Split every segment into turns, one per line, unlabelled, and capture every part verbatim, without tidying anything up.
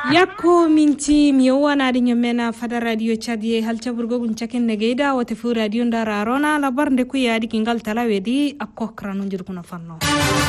yakko minti mi wana di nyamena fada radio chadie halcha burgo gunchaken negeda wote fu radio ndara rona labar nde ku yadi kingal talawedi akko kranu jur kuna fanno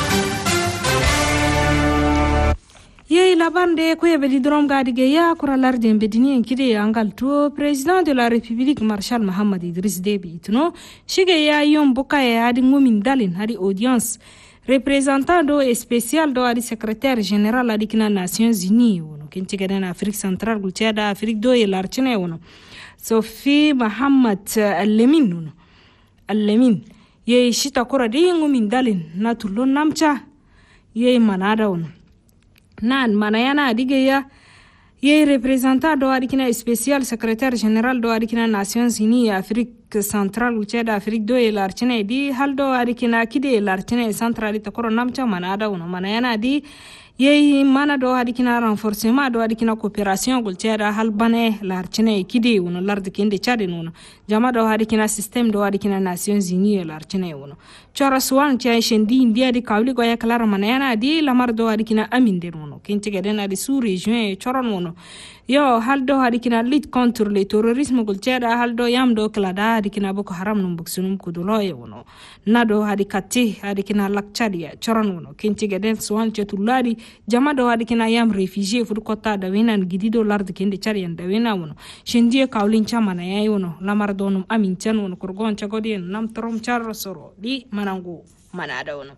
ye labar nde ku yebedi drom gadi ge ya kura larde bedini enkide angal to president de la république marshal mohammed idriss déby itno shige ya yom buka ya adi ngumin dalin hadi audience représentant do spécial do adi secrétaire général adi kina Nations Unies wono kinti gadan Afrique centrale gultiada Afrique do yelarchine wono Sophie Mohamed Al-Lemin wono Al-Lemin ye shita kora de ngumin dalin na tullo namcha ye manada wono nan manayana dige ya ye représentant do adi kina spécial secrétaire général do adi kina Nations Unies Afrique central gultiada Afrique do yelarchine di haldo adi kina kide yelarchine centrali takoro namcha manada wono manayana di ye mana do adi kina renforcement do adi kina coopération gultiada halbane larchine kide wono larde kende chade wono jama do adi kina système do adi kina Nations Unies larchine wono chora swan tia shendi india di kawli go yaklara manayana di lamar do adi kina aminde wono kenti gaden adi sous région choron wono yo haldo adi kina lutte contre le terrorisme gultiada haldo yamdo klada adi kina boko haram num buksunum kuduloye wono nado adi katti adi kina lakchadia choron wono kenti gaden swan chetulari jama do adi kina yam réfugié fu kota da wenan gidido larde kende charian da wena wono shendie kawlin chama na yayi wono lamar donum amin chan wono kurgon chagodi nam trom charro soro di manango manada wono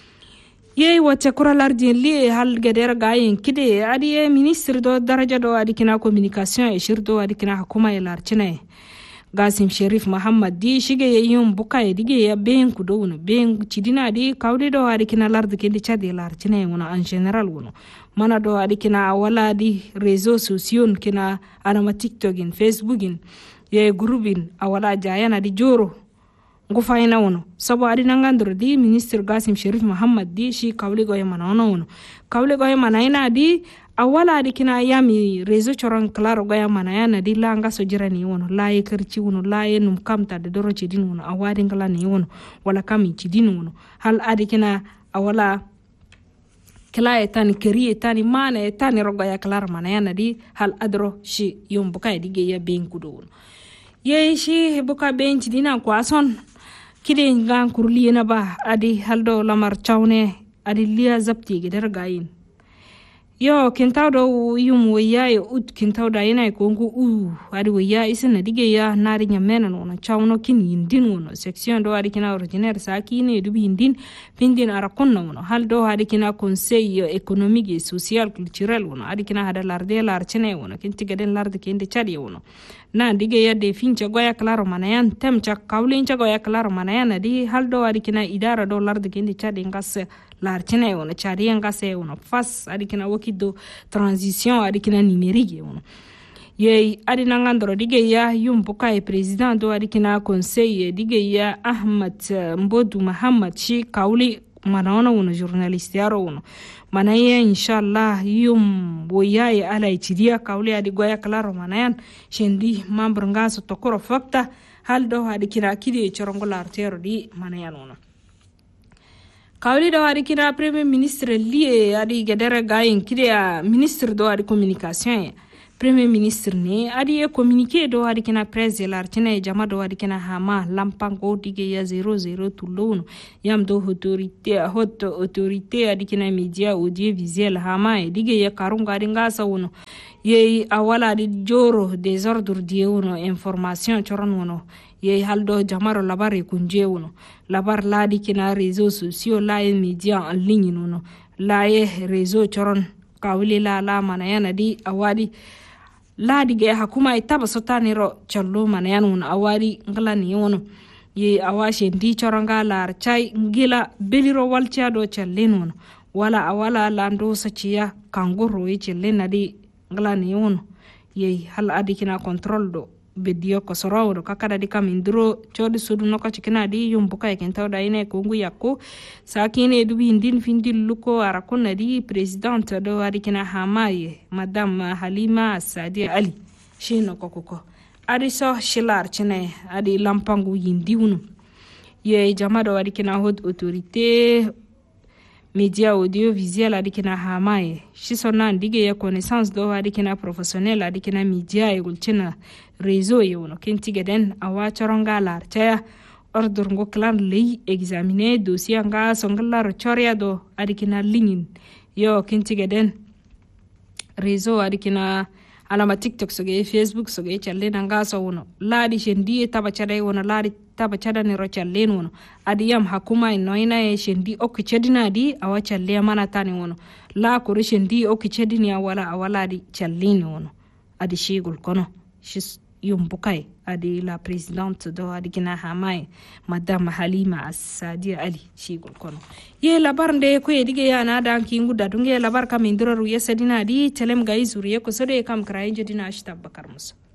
ye wace kura lardi li hal gader gayen kide adi e ministre do daraja do adi kina communication e shirdo adi kina hukuma e larchine Gasim Sherif Mohammed di shige yum buka e dige ya ben kudo wono ben chidina di kawde do adi kina lardi kende chade larchine wono en general wono mana do adi kina wala di réseaux sociaux kina anama TikTok in Facebook in ye groupin awala jayana di joro ngufayna wono sabo adi nangandro di ministre Gasim Sherif Mohammed di shi kawle go yamana wono kawle go yamana ina di awala adi kina yami réseau choron claro go yamana yana di langa so jirani wono laye kerci wono laye num kamta de doro ci din wono awadi ngala ni wono wala kami ci din wono hal adi kina awala kala etani keri etani mana etani rogo ya claro mana yana di hal adro shi yum buka dige ya ben kudo wono ye shi buka ben ci dina kwason kide ngan kurli na ba adi haldo lamar chawne adi liya zapti gidar gayin yo kintaw do yum waya yo ut kintaw da yana ko ngu u adi waya isna dige ya nari nyamena no chawno kin yindin wono section do adi kina originaire sakine dubi yindin pindin arakon no haldo adi kina conseil économique et social culturel wono adi kina hada larde larchene wono kinti gaden larde kende chadi wono na dige ya de fincha goya claro manayan temcha kawlincha goya claro manayan di haldo adi kina idara do larde kende chadi ngas larchene wono chadi ngas wono fas adi kina wakido transition adi kina numérique wono ye adi nangandro dige ya yumbuka e president do adi kina conseil dige ya Ahmed Mbodu Mohammed shi kawli manawna wono journaliste yaro wono manaya inshallah yum boyaye ala ichidia kawli adi goya claro manayan shendi membre ngaso tokoro fakta haldo adi kina kidi chorongo lartero di manayan wono kawli do adi kina premier ministre lié adi gedere gayen kidi ministre do adi communication premier ministre ne adi e communiqué do adi kina presse lartina e jama do adi kina hama lampango dige ya zero zero tulun yam do autorité hot autorité adi kina media audiovisuel hama e dige ya karunga adi ngasa wono ye awala adi joro désordre die wono information choron wono ye haldo jamaro labare kunje wono labar ladi kina réseaux sociaux la e media en ligne wono la e réseau choron kawli la la manayana di awadi ladi ge hakuma itaba sotani ro challo manayan won awari nglani wono ye awashe ndi choronga lar chai ngila beliro walcha do challen wono wala awala lando sachiya kanguro ye challen adi nglani wono ye hal adi kina control do bedio ko soro kakada di kamindro chodi sudu no ka cikina di yumbuka e kentaw da ine ko ngu yakko sakine dubi indin findil luko arakona di president do adi kina hamaye madame Halima Sadi Ali shino kokoko adi so shilar chine adi lampangu yindi wunu ye jamado adi kina hod autorité media audiovisuel adikina hamaye shi sonna ndige ya connaissance do adikina professionnel adikina media e gulcina réseau ye wono kintige den awa choronga lartaya ordur ngo clan lay examiner dossier nga songalar choria do adikina lingin yo kintige den réseau adikina alama TikTok soge Facebook soge challe nanga so wono laadi shendi taba chade wono laadi taba chada ni ro challe wono adi yam hakuma inoina e shendi okki chedina di awa challe mana tani wono la ko shendi okki chedini awala awala di challe wono adi shigul kono shis yumbukai adi la présidente do adi kina hamay madame Halima Assadia Ali shigul kono ye labar nde ko edige yana dan kingu dadunge labar kam indoro ruye sedina di telem gai zuriye ko sode kam krayin jedina ashtab bakar musa